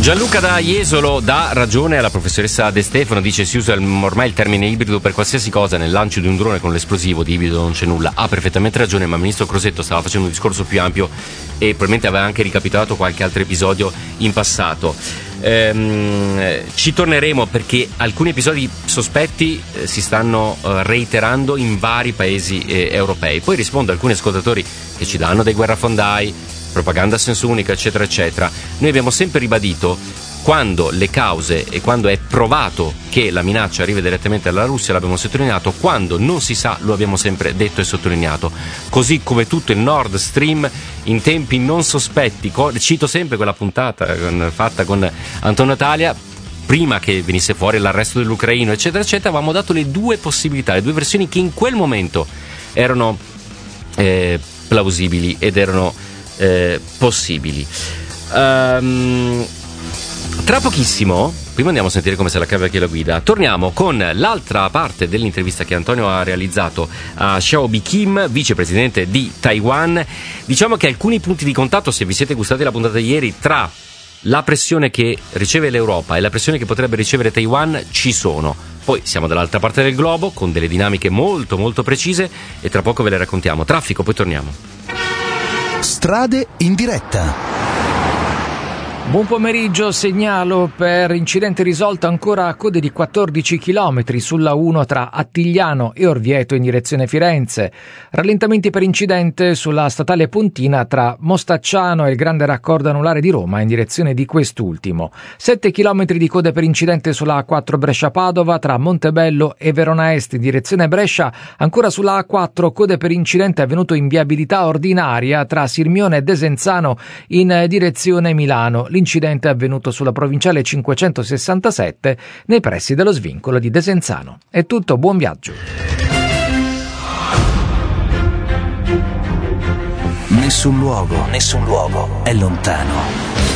Gianluca da Jesolo dà ragione alla professoressa De Stefano, dice si usa ormai il termine ibrido per qualsiasi cosa, nel lancio di un drone con l'esplosivo di ibrido non c'è nulla. Ha perfettamente ragione, ma il ministro Crosetto stava facendo un discorso più ampio e probabilmente aveva anche ricapitolato qualche altro episodio in passato. Ci torneremo perché alcuni episodi sospetti si stanno reiterando in vari paesi europei. Poi rispondo a alcuni ascoltatori che ci danno dei guerrafondai, propaganda a senso unico, eccetera eccetera. Noi abbiamo sempre ribadito, quando le cause e quando è provato che la minaccia arriva direttamente dalla Russia, l'abbiamo sottolineato, quando non si sa lo abbiamo sempre detto e sottolineato, così come tutto il Nord Stream in tempi non sospetti. Cito sempre quella puntata fatta con Antonio Talia, prima che venisse fuori l'arresto dell'ucraino eccetera eccetera, avevamo dato le due possibilità, le due versioni che in quel momento erano plausibili ed erano possibili. Tra pochissimo, prima andiamo a sentire come se la cava chi la guida, torniamo con l'altra parte dell'intervista che Antonio ha realizzato a Xiaobi Kim, vicepresidente di Taiwan. Diciamo che alcuni punti di contatto, se vi siete gustati la puntata di ieri, tra la pressione che riceve l'Europa e la pressione che potrebbe ricevere Taiwan ci sono. Poi siamo dall'altra parte del globo con delle dinamiche molto molto precise e tra poco ve le raccontiamo. Traffico, poi torniamo. Strade in diretta. Buon pomeriggio, segnalo per incidente risolto ancora a code di 14 km sulla 1 tra Attigliano e Orvieto in direzione Firenze. Rallentamenti per incidente sulla statale Pontina tra Mostacciano e il Grande Raccordo Anulare di Roma in direzione di quest'ultimo. 7 km di code per incidente sulla A4 Brescia-Padova tra Montebello e Verona Est in direzione Brescia. Ancora sulla A4 code per incidente avvenuto in viabilità ordinaria tra Sirmione e Desenzano in direzione Milano. L'incidente è avvenuto sulla provinciale 567 nei pressi dello svincolo di Desenzano. È tutto, buon viaggio. Nessun luogo è lontano.